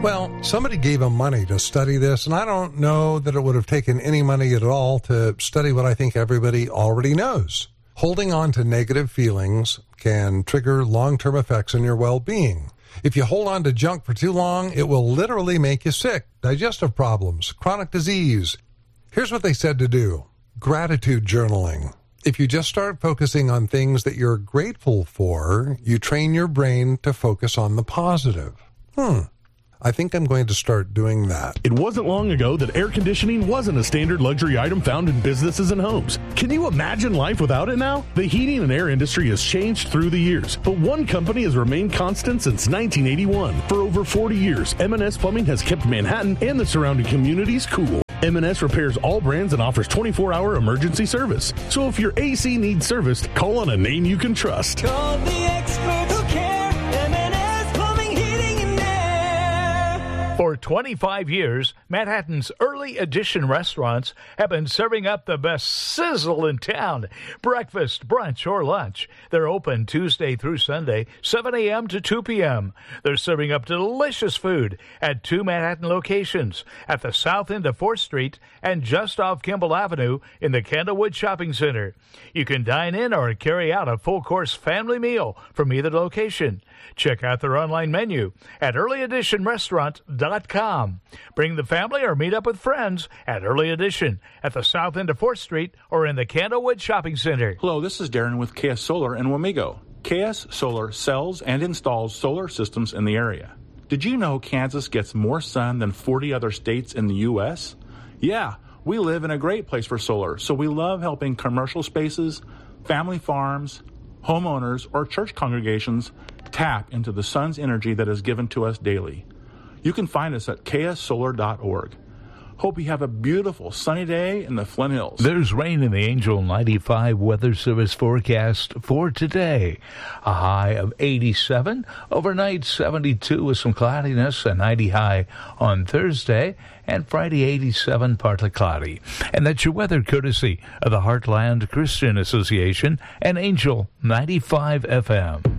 Well, somebody gave him money to study this, and I don't know that it would have taken any money at all to study what I think everybody already knows. Holding on to negative feelings can trigger long-term effects on your well-being. If you hold on to junk for too long, it will literally make you sick, digestive problems, chronic disease. Here's what they said to do. Gratitude journaling. If you just start focusing on things that you're grateful for, you train your brain to focus on the positive. I think I'm going to start doing that. It wasn't long ago that air conditioning wasn't a standard luxury item found in businesses and homes. Can you imagine life without it now? The heating and air industry has changed through the years, but one company has remained constant since 1981. For over 40 years, M&S Plumbing has kept Manhattan and the surrounding communities cool. M&S repairs all brands and offers 24-hour emergency service. So if your AC needs serviced, call on a name you can trust. Call the experts who care. M&S Plumbing, Heating, and Air. For 25 years, Manhattan's early edition restaurants have been serving up the best sizzle in town. Breakfast, brunch, or lunch. They're open Tuesday through Sunday, 7 a.m. to 2 p.m. They're serving up delicious food at 2 Manhattan locations, at the south end of 4th Street and just off Kimball Avenue in the Candlewood Shopping Center. You can dine in or carry out a full-course family meal from either location. Check out their online menu at earlyeditionrestaurant.com. Bring the family or meet up with friends at Early Edition at the south end of 4th Street or in the Candlewood Shopping Center. Hello, this is Darren with KS Solar in Wamego. KS Solar sells and installs solar systems in the area. Did you know Kansas gets more sun than 40 other states in the U.S.? Yeah, we live in a great place for solar, so we love helping commercial spaces, family farms, homeowners, or church congregations tap into the sun's energy that is given to us daily. You can find us at kssolar.org. Hope you have a beautiful sunny day in the Flint Hills. There's rain in the Angel 95 Weather Service forecast for today. A high of 87, overnight 72 with some cloudiness, a 90 high on Thursday, and Friday 87, partly cloudy. And that's your weather courtesy of the Heartland Christian Association and Angel 95 FM.